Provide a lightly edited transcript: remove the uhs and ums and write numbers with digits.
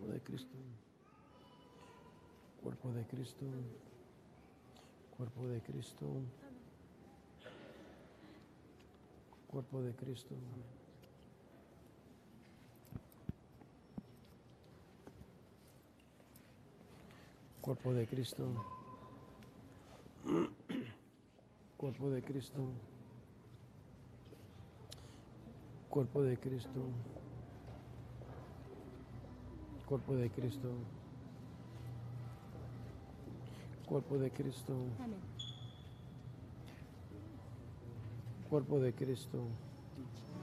Cuerpo de Cristo. Cuerpo de Cristo. Cuerpo de Cristo. Cuerpo de Cristo. Cuerpo de Cristo. Cuerpo de Cristo. Cuerpo de Cristo. Cuerpo de Cristo. Cuerpo de Cristo. Amén. Cuerpo de Cristo.